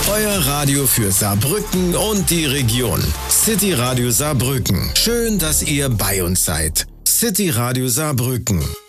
Euer Radio für Saarbrücken und die Region. City Radio Saarbrücken. Schön, dass ihr bei uns seid. City Radio Saarbrücken.